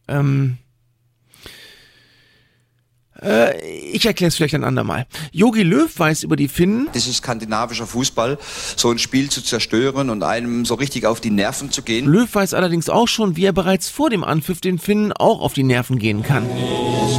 Ich erkläre es vielleicht ein andermal. Jogi Löw weiß über die Finnen. Das ist skandinavischer Fußball, so ein Spiel zu zerstören und einem so richtig auf die Nerven zu gehen. Löw weiß allerdings auch schon, wie er bereits vor dem Anpfiff den Finnen auch auf die Nerven gehen kann.